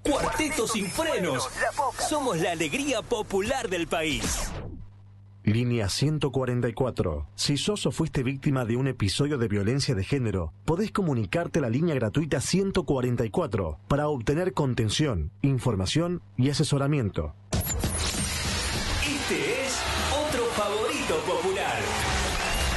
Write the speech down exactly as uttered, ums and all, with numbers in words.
Cuarteto Sin Frenos. Somos la alegría popular del país. Línea ciento cuarenta y cuatro. Si sos o fuiste víctima de un episodio de violencia de género, podés comunicarte a la línea gratuita ciento cuarenta y cuatro para obtener contención, información y asesoramiento. Este es otro favorito popular.